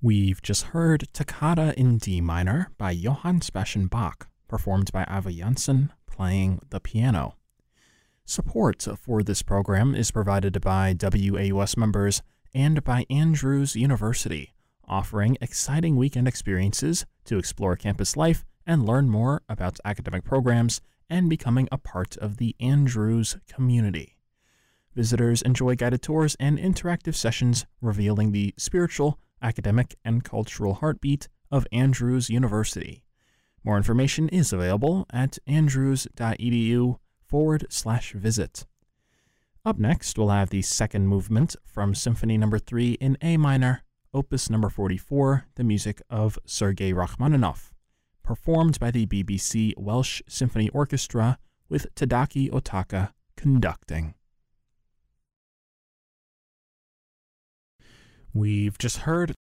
We've just heard Toccata in D minor by Johann Sebastian Bach, performed by Ava Janssen playing the piano. Support for this program is provided by WAUS members and by Andrews University, offering exciting weekend experiences to explore campus life and learn more about academic programs and becoming a part of the Andrews community. Visitors enjoy guided tours and interactive sessions revealing the spiritual, academic, and cultural heartbeat of Andrews University. More information is available at andrews.edu/visit. Up next, we'll have the second movement from Symphony No. 3 in A minor, Opus No. 44, the music of Sergei Rachmaninoff, performed by the BBC Welsh Symphony Orchestra with Tadaki Otaka conducting. We've just heard